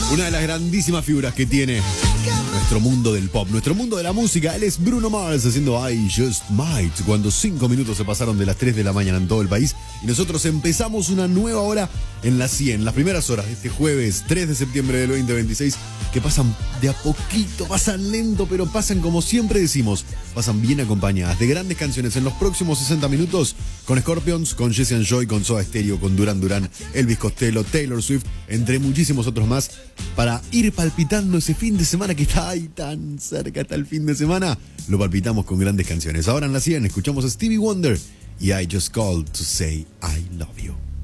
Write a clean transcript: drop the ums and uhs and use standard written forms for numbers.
Una de las grandísimas figuras que tiene nuestro mundo del pop, nuestro mundo de la música. Él es Bruno Mars haciendo I Just Might, cuando 5 minutos se pasaron de las 3 de la mañana en todo el país. Y nosotros empezamos una nueva hora en las 100, las primeras horas de este jueves 3 de septiembre del 2026, que pasan de a poquito, pasan lento, pero pasan como siempre decimos, pasan bien acompañadas de grandes canciones en los próximos 60 minutos, con Scorpions, con Jesse and Joy, con Soda Stereo, con Duran Duran, Elvis Costello, Taylor Swift, entre muchísimos otros más, para ir palpitando ese fin de semana que está ahí tan cerca, hasta el fin de semana. Lo palpitamos con grandes canciones. Ahora en la 100 escuchamos a Stevie Wonder y I Just Called to Say I Love You.